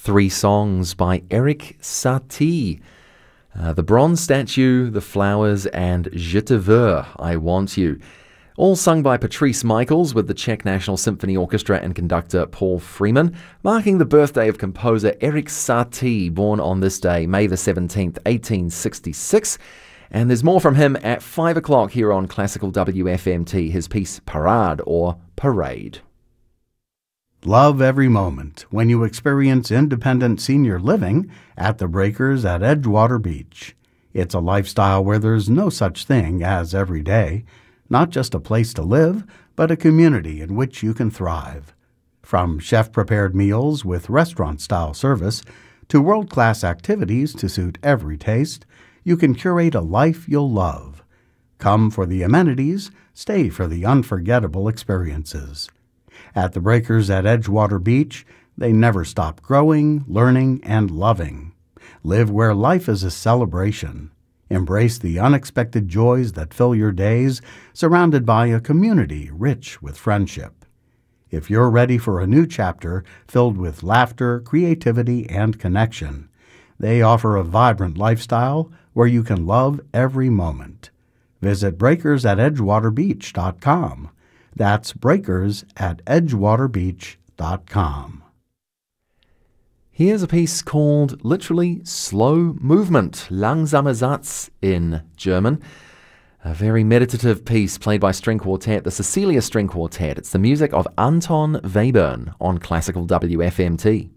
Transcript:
Three songs by Erik Satie. The Bronze Statue, The Flowers, and Je te veux, I Want You. All sung by Patrice Michaels with the Czech National Symphony Orchestra and conductor Paul Freeman, marking the birthday of composer Erik Satie, born on this day, May the 17th, 1866. And there's more from him at 5 o'clock here on Classical WFMT, his piece Parade or Parade. Love every moment when you experience independent senior living at the Breakers at Edgewater Beach. It's a lifestyle where there's no such thing as every day, not just a place to live, but a community in which you can thrive. From chef-prepared meals with restaurant-style service to world-class activities to suit every taste, you can curate a life you'll love. Come for the amenities, stay for the unforgettable experiences. At the Breakers at Edgewater Beach, they never stop growing, learning, and loving. Live where life is a celebration. Embrace the unexpected joys that fill your days, surrounded by a community rich with friendship. If you're ready for a new chapter filled with laughter, creativity, and connection, they offer a vibrant lifestyle where you can love every moment. Visit breakersadedgewaterbeach.com. That's breakersadedgewaterbeach.com. Here's a piece called literally Slow Movement, Langsamer Satz in German. A very meditative piece played by string quartet, the Cecilia String Quartet. It's the music of Anton Webern on Classical WFMT.